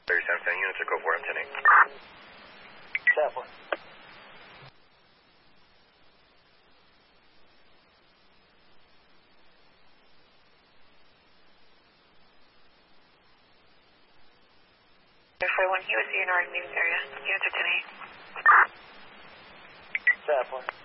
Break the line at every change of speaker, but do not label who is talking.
37 units are go for him today.
Chaplain.
One, he was DNR in News area. Units are 10-8.
Chaplain.